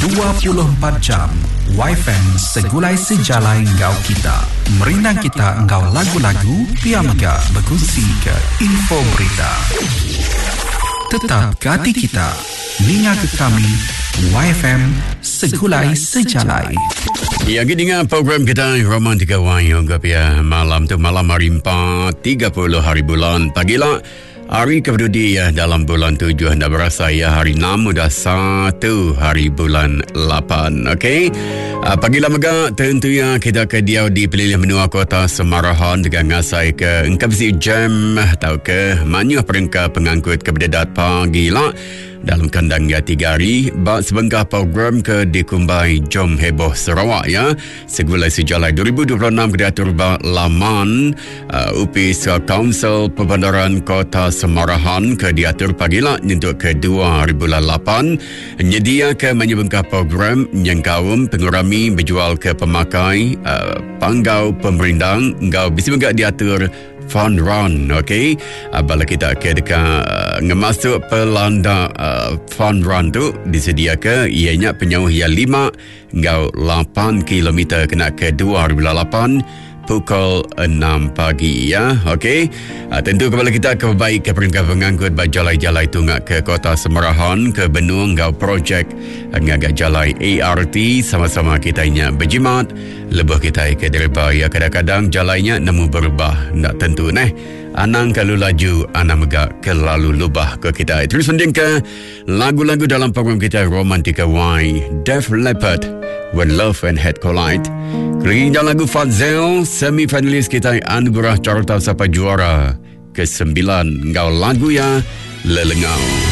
24 jam YFM segulai sejalai engkau kita. Merinang kita engkau lagu-lagu, piamga berkongsi ke info berita. Tetap ke hati kita, ninga ke kami, YFM segulai sejalai. Ya, kita dengar program kita Romantika Wayang Gapia malam tu malam hari 4 30 hari bulan pagilah. Hari kedudi ya dalam bulan 7 anda berasa ya hari 6 dah 1 hari bulan 8. Okey. Pagilah mega tentunya kita ke dia di pilih menua kota Semarahan dengan ngasai ke engkau jam atau ke mana perangkat pengangkut kebedadat pagilah dalam kandang ya 3 hari bak sebengkah program ke dikumbai Jom Heboh Sarawak ya segulai sejalai 2026 ke diatur laman UPS Kaunsil Perbandaran Kota Semarahan ke diatur pagilah untuk ke 2008 nyedia ke menyebengkah program yang kaum pengurami berjual ke pemakai panggau pemerindang engkau bisa juga diatur fun run, okey. Bila kita ke dekat ngemasuk pelanda fun run tu disediakan ianya penyauh yang 5 hingga 8 km kena ke 2008 pukul 6 pagi ya. Okey. Tentu kepala kita ke baik ke peringkat pengangkut bajalai-jalai tunggak ke Kota Semarahan ke Benung ngau projek ngagak jalai ART sama-sama kita inya berjimat lebih kita ke dereba ya kadang-kadang jalainya namu berubah nak tentu anang kalau laju anang megak ke lalu lubah ke kita. Terus mending ke lagu-lagu dalam program kita Romantika Y Def Leppard When Love and Hate Collide. Keringan lagu Fadzel semi-finalis kita anugerah carta sampai juara ke-9 ngau lagu ya Lelengau.